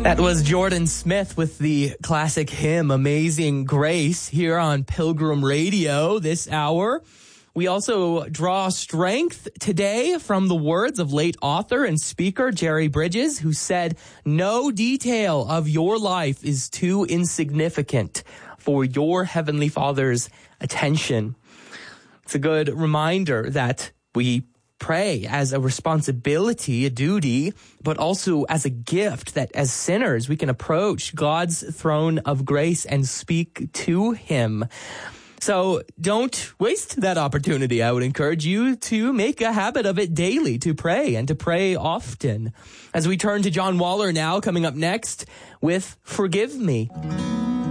That was Jordan Smith with the classic hymn, Amazing Grace, here on Pilgrim Radio this hour. We also draw strength today from the words of late author and speaker Jerry Bridges, who said, "No detail of your life is too insignificant for your Heavenly Father's attention." It's a good reminder that we pray as a responsibility, a duty, but also as a gift that as sinners we can approach God's throne of grace and speak to Him. So don't waste that opportunity. I would encourage you to make a habit of it daily, to pray and to pray often. As we turn to John Waller now, coming up next with Forgive Me.